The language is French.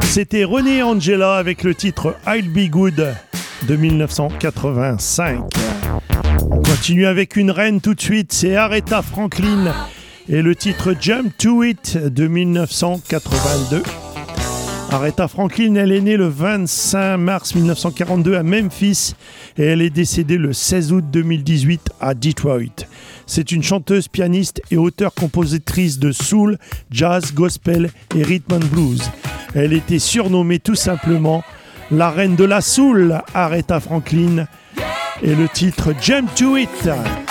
C'était René Angela avec le titre I'll Be Good de 1985. On continue avec une reine tout de suite, c'est Aretha Franklin et le titre Jump to It de 1982. Aretha Franklin, elle est née le 25 mars 1942 à Memphis et elle est décédée le 16 août 2018 à Detroit. C'est une chanteuse, pianiste et auteure-compositrice de soul, jazz, gospel et rhythm and blues. Elle était surnommée tout simplement la reine de la soul, Aretha Franklin, et le titre Jump to It.